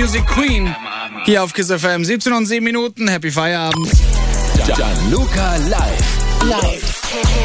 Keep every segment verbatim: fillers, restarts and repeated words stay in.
Music Queen. Hier auf KISS F M. siebzehn und sieben Minuten. Happy Feierabend. Gianluca live. Live.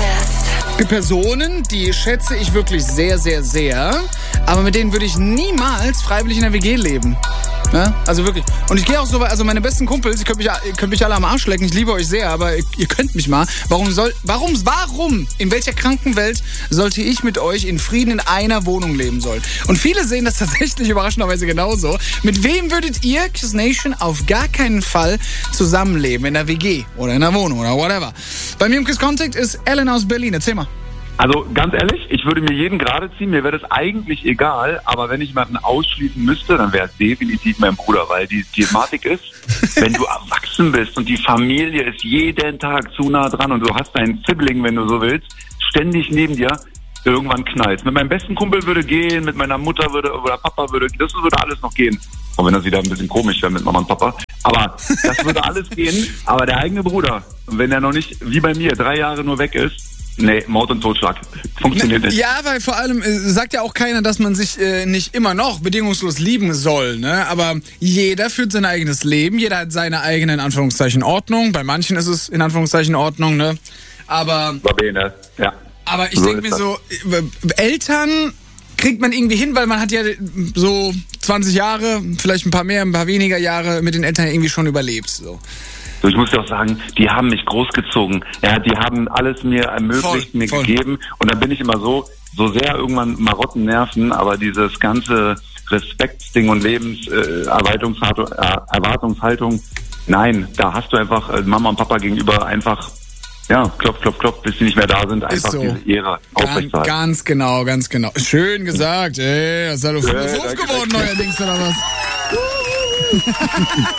Die Personen, die schätze ich wirklich sehr, sehr, sehr. Aber mit denen würde ich niemals freiwillig in der W G leben. Ne? Also wirklich. Und ich gehe auch so weit, also meine besten Kumpels, ihr könnt mich, ihr könnt mich alle am Arsch lecken, ich liebe euch sehr, aber ihr, ihr könnt mich mal. Warum soll, warum, warum, in welcher kranken Welt sollte ich mit euch in Frieden in einer Wohnung leben sollen? Und viele sehen das tatsächlich überraschenderweise genauso. Mit wem würdet ihr, KISS Nation, auf gar keinen Fall zusammenleben? In der W G oder in der Wohnung oder whatever. Bei mir im KISS Contact ist Alan aus Berlin. Erzähl mal. Also ganz ehrlich, ich würde mir jeden gerade ziehen, mir wäre das eigentlich egal, aber wenn ich jemanden ausschließen müsste, dann wäre es definitiv mein Bruder, weil die Thematik ist, wenn du erwachsen bist und die Familie ist jeden Tag zu nah dran und du hast deinen Sibling, wenn du so willst, ständig neben dir, irgendwann knallt. Mit meinem besten Kumpel würde gehen, mit meiner Mutter würde oder Papa würde, das würde alles noch gehen. Auch wenn das wieder ein bisschen komisch wäre mit Mama und Papa. Aber das würde alles gehen, aber der eigene Bruder, wenn er noch nicht, wie bei mir, drei Jahre nur weg ist, nee, Mord und Totschlag. Funktioniert nicht. Ja, weil vor allem äh, sagt ja auch keiner, dass man sich äh, nicht immer noch bedingungslos lieben soll, ne? Aber jeder führt sein eigenes Leben, jeder hat seine eigene, in Anführungszeichen, Ordnung. Bei manchen ist es, in Anführungszeichen, Ordnung, ne? Aber... Babene, ja. Aber ich So denke ist mir so, äh, Eltern kriegt man irgendwie hin, weil man hat ja so zwanzig Jahre, vielleicht ein paar mehr, ein paar weniger Jahre mit den Eltern irgendwie schon überlebt, so. So, ich muss dir auch sagen, die haben mich großgezogen. Ja, die haben alles mir ermöglicht, Voll, mir voll. gegeben. Und dann bin ich immer so, so sehr irgendwann Marotten nerven, aber dieses ganze Respektsding und Lebenserwartungshaltung, äh, Erwartungshaltung, nein, da hast du einfach äh, Mama und Papa gegenüber einfach, ja, klopf, klopf, klopf, bis sie nicht mehr da sind, einfach so. diese Ehre Ganz, aufrechtzuerhalten. ganz genau, ganz genau. Schön gesagt, ey, das ist ja doch Ja, Philosoph danke, geworden danke. neuerdings, oder was?